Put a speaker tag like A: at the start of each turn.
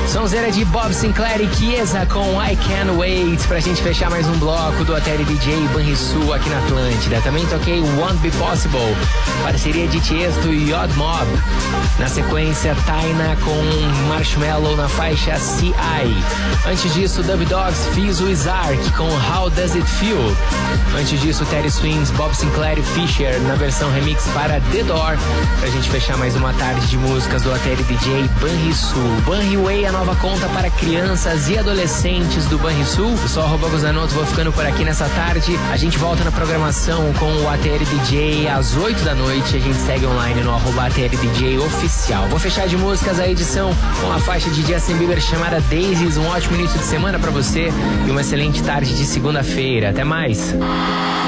A: Sonzeira de Bob Sinclair e Chiesa com I Can't Wait, pra gente fechar mais um bloco do Ateli DJ Banrisul aqui na Atlântida. Também toquei Won't Be Possible, parceria de Tiesto e Odd Mob. Na sequência, Taina com Marshmello na faixa CI. Antes disso, Dub Dogs, Fizz Wizark com How Does It Feel. Antes disso, Terry Swings, Bob Sinclair e Fisher na versão remix para The Door, pra gente fechar mais uma tarde de músicas do Ateli DJ Banrisul. Banriway, a nova conta para crianças e adolescentes do Banrisul. Eu sou @Guzanoto, vou ficando por aqui nessa tarde. A gente volta na programação com o ATL DJ às 8 da noite. A gente segue online no @ATL DJ oficial. Vou fechar de músicas a edição com a faixa de Justin Bieber chamada Daisies. Um ótimo início de semana pra você e uma excelente tarde de segunda-feira. Até mais!